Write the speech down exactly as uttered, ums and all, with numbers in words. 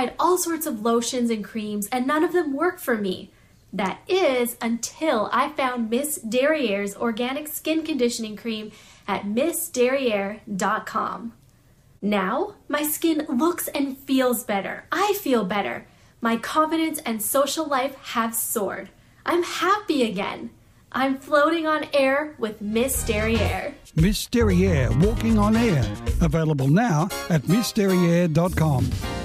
tried all sorts of lotions and creams, and none of them worked for me. That is, until I found Miss Derriere's organic skin conditioning cream at miss derriere dot com. Now, my skin looks and feels better. I feel better. My confidence and social life have soared. I'm happy again. I'm floating on air with Miss Derriere. Miss Derriere, walking on air. Available now at miss derriere dot com.